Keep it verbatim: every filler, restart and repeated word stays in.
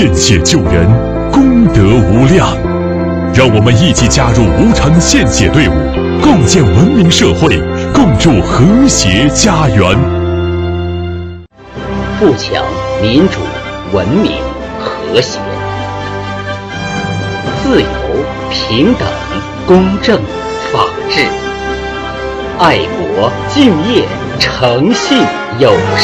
献血救人，功德无量。让我们一起加入无偿献血队伍，共建文明社会，共筑和谐家园。 富强、民主、文明、和谐、自由、平等、公正、法治、爱国、敬业、诚信、友善。